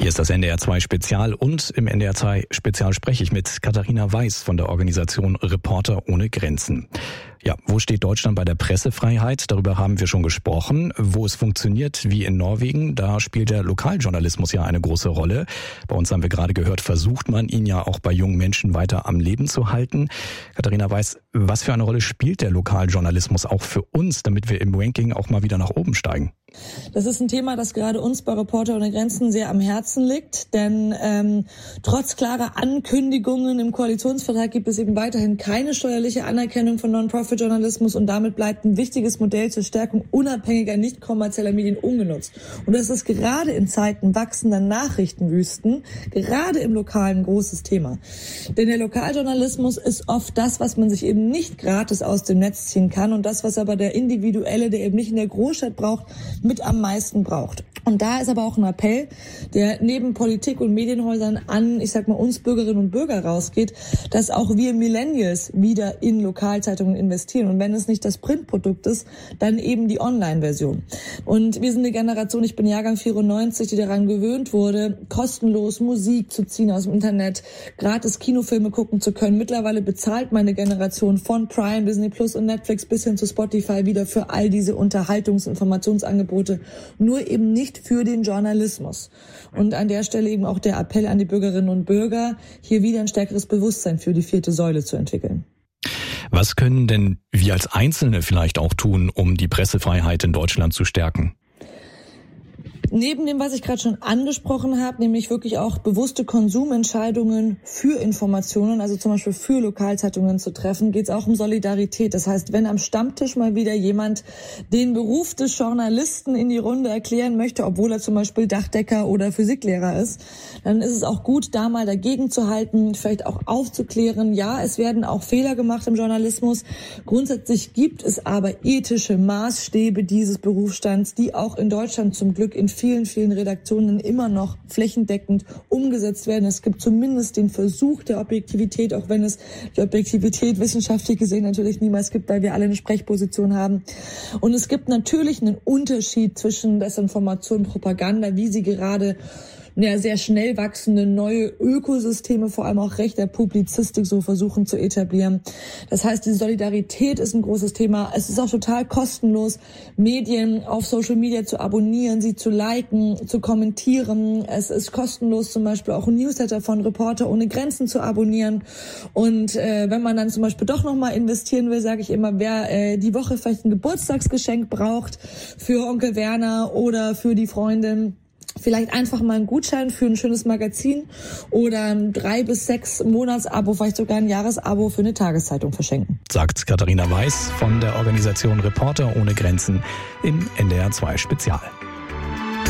Hier ist das NDR 2 Spezial und im NDR 2 Spezial spreche ich mit Katharina Weiß von der Organisation Reporter ohne Grenzen. Ja, wo steht Deutschland bei der Pressefreiheit? Darüber haben wir schon gesprochen. Wo es funktioniert, wie in Norwegen, da spielt der Lokaljournalismus ja eine große Rolle. Bei uns haben wir gerade gehört, versucht man ihn ja auch bei jungen Menschen weiter am Leben zu halten. Katharina Weiß, was für eine Rolle spielt der Lokaljournalismus auch für uns, damit wir im Ranking auch mal wieder nach oben steigen? Das ist ein Thema, das gerade uns bei Reporter ohne Grenzen sehr am Herzen liegt, denn trotz klarer Ankündigungen im Koalitionsvertrag gibt es eben weiterhin keine steuerliche Anerkennung von Non-Profit-Journalismus und damit bleibt ein wichtiges Modell zur Stärkung unabhängiger, nicht kommerzieller Medien ungenutzt. Und das ist gerade in Zeiten wachsender Nachrichtenwüsten, gerade im Lokalen ein großes Thema. Denn der Lokaljournalismus ist oft das, was man sich eben nicht gratis aus dem Netz ziehen kann und das, was aber der Individuelle, der eben nicht in der Großstadt braucht, mit am meisten braucht. Und da ist aber auch ein Appell, der neben Politik und Medienhäusern an, uns Bürgerinnen und Bürger rausgeht, dass auch wir Millennials wieder in Lokalzeitungen investieren. Und wenn es nicht das Printprodukt ist, dann eben die Online-Version. Und wir sind eine Generation, ich bin Jahrgang 94, die daran gewöhnt wurde, kostenlos Musik zu ziehen aus dem Internet, gratis Kinofilme gucken zu können. Mittlerweile bezahlt meine Generation von Prime, Disney Plus und Netflix bis hin zu Spotify wieder für all diese Unterhaltungs- und Informationsangebote, nur eben nicht für den Journalismus. Und an der Stelle eben auch der Appell an die Bürgerinnen und Bürger, hier wieder ein stärkeres Bewusstsein für die 4. Säule zu entwickeln. Was können denn wir als Einzelne vielleicht auch tun, um die Pressefreiheit in Deutschland zu stärken? Neben dem, was ich gerade schon angesprochen habe, nämlich wirklich auch bewusste Konsumentscheidungen für Informationen, also zum Beispiel für Lokalzeitungen zu treffen, geht es auch um Solidarität. Das heißt, wenn am Stammtisch mal wieder jemand den Beruf des Journalisten in die Runde erklären möchte, obwohl er zum Beispiel Dachdecker oder Physiklehrer ist, dann ist es auch gut, da mal dagegen zu halten, vielleicht auch aufzuklären. Ja, es werden auch Fehler gemacht im Journalismus. Grundsätzlich gibt es aber ethische Maßstäbe dieses Berufsstands, die auch in Deutschland zum Glück in vielen Redaktionen immer noch flächendeckend umgesetzt werden. Es gibt zumindest den Versuch der Objektivität, auch wenn es die Objektivität wissenschaftlich gesehen natürlich niemals gibt, weil wir alle eine Sprechposition haben. Und es gibt natürlich einen Unterschied zwischen Desinformation und Propaganda, wie sie gerade sehr schnell wachsende neue Ökosysteme, vor allem auch rechter Publizistik, so versuchen zu etablieren. Das heißt, die Solidarität ist ein großes Thema. Es ist auch total kostenlos, Medien auf Social Media zu abonnieren, sie zu liken, zu kommentieren. Es ist kostenlos, zum Beispiel auch ein Newsletter von Reporter ohne Grenzen zu abonnieren. Und wenn man dann zum Beispiel doch nochmal investieren will, sage ich immer, wer die Woche vielleicht ein Geburtstagsgeschenk braucht für Onkel Werner oder für die Freundin, vielleicht einfach mal einen Gutschein für ein schönes Magazin oder ein 3 bis 6 Monatsabo, vielleicht sogar ein Jahresabo für eine Tageszeitung verschenken. Sagt Katharina Weiß von der Organisation Reporter ohne Grenzen im NDR 2 Spezial.